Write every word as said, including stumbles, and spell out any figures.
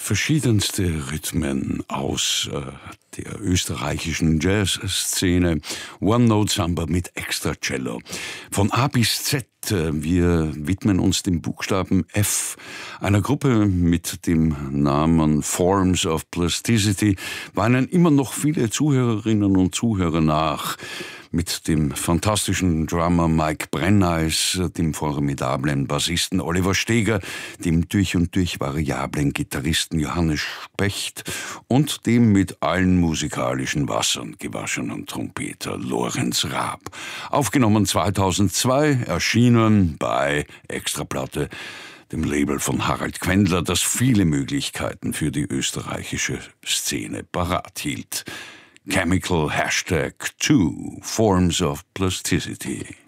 Verschiedenste Rhythmen aus äh, der österreichischen Jazzszene. One-Note-Samba mit Extra-Cello. Von A bis Z. Wir widmen uns dem Buchstaben F, einer Gruppe mit dem Namen Forms of Plasticity, weinen immer noch viele Zuhörerinnen und Zuhörer nach. Mit dem fantastischen Drummer Mike Brenneis, dem formidablen Bassisten Oliver Steger, dem durch und durch variablen Gitarristen Johannes Specht und dem mit allen musikalischen Wassern gewaschenen Trompeter Lorenz Raab. Aufgenommen zweitausendzwei, erschienen bei Extraplatte, dem Label von Harald Quendler, das viele Möglichkeiten für die österreichische Szene parat hielt. Chemical Hashtag two, Forms of Plasticity.